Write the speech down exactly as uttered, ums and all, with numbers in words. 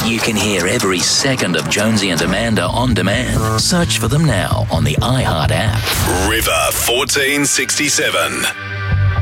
You can hear every second of Jonesy and Amanda on demand. Search for them now on the iHeart app. River fourteen sixty-seven.